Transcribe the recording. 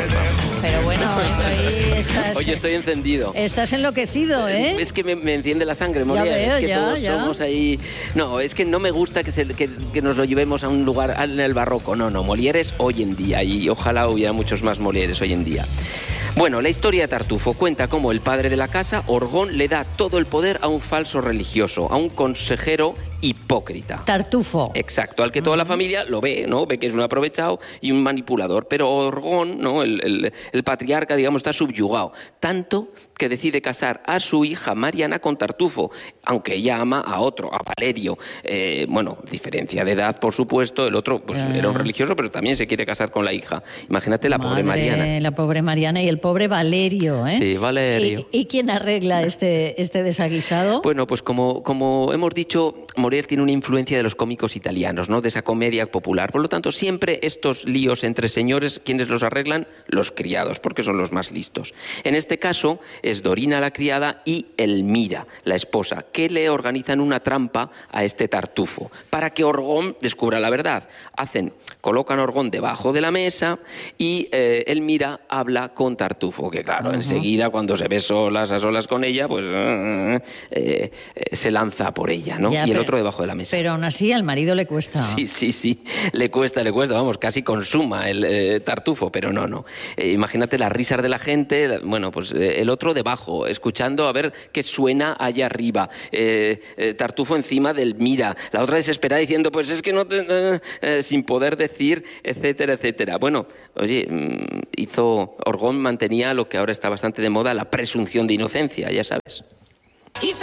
Pero bueno, ahí estás... Oye, estoy encendido. Estás enloquecido, ¿eh? Es que me enciende la sangre, Molière. veo, es que ya, todos ya. somos ahí... No, es que no me gusta que nos lo llevemos a un lugar en el barroco. No, Molière es hoy en día y ojalá hubiera muchos más Molières hoy en día. Bueno, la historia de Tartufo cuenta cómo el padre de la casa, Orgón, le da todo el poder a un falso religioso, a un consejero hipócrita. Tartufo. Exacto, al que toda la familia lo ve, ¿no? Ve que es un aprovechado y un manipulador. Pero Orgón, ¿no? El patriarca, digamos, está subyugado. Tanto que decide casar a su hija Mariana con Tartufo, aunque ella ama a otro, a Valerio. Bueno, diferencia de edad, por supuesto. El otro pues era un religioso, pero también se quiere casar con la hija. Imagínate la pobre Mariana. La pobre Mariana y el pobre Valerio, ¿eh? Sí, Valerio. ¿Y quién arregla este desaguisado? Bueno, pues como hemos dicho, Molière tiene una influencia de los cómicos italianos, ¿no? De esa comedia popular. Por lo tanto, siempre estos líos entre señores, ¿quiénes los arreglan? Los criados, porque son los más listos. En este caso, es Dorina la criada y Elmira, la esposa, que le organizan una trampa a este Tartufo para que Orgón descubra la verdad. Colocan a Orgón debajo de la mesa y Elmira habla con Tartufo, que claro, enseguida cuando se ve a solas con ella, pues se lanza por ella, ¿no? Ya, y el otro debajo de la mesa. Pero aún así al marido le cuesta. Sí, le cuesta, vamos, casi consuma el Tartufo, pero no. Imagínate las risas de la gente, bueno, pues el otro debajo, escuchando a ver qué suena allá arriba, Tartufo encima de Elmira, la otra desesperada diciendo, pues es que no sin poder decir, etcétera, etcétera. Bueno, oye, Orgón mantenía lo que ahora está bastante de moda, la presunción de inocencia, ya sabes.